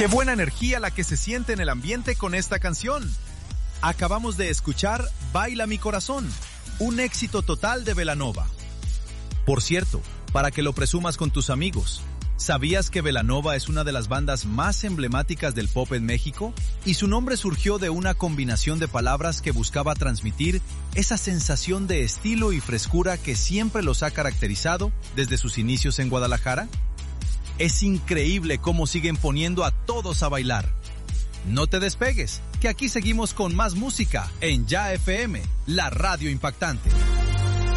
Qué buena energía la que se siente en el ambiente con esta canción. Acabamos de escuchar Baila mi corazón, un éxito total de Belanova. Por cierto, para que lo presumas con tus amigos, ¿sabías que Belanova es una de las bandas más emblemáticas del pop en México? Y su nombre surgió de una combinación de palabras que buscaba transmitir esa sensación de estilo y frescura que siempre los ha caracterizado desde sus inicios en Guadalajara. Es increíble cómo siguen poniendo a todos a bailar. No te despegues, que aquí seguimos con más música en Ya FM, la radio impactante.